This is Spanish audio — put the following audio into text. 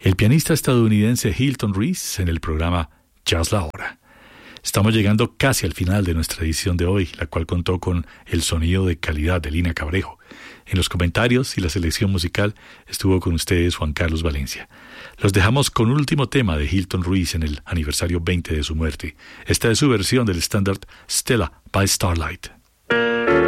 el pianista estadounidense Hilton Reese en el programa Jazz La Hora. Estamos llegando casi al final de nuestra edición de hoy, la cual contó con el sonido de calidad de Lina Cabrejo. En los comentarios y la selección musical estuvo con ustedes Juan Carlos Valencia. Los dejamos con un último tema de Hilton Reese en el aniversario 20 de su muerte. Esta es su versión del estándar Stella by Starlight.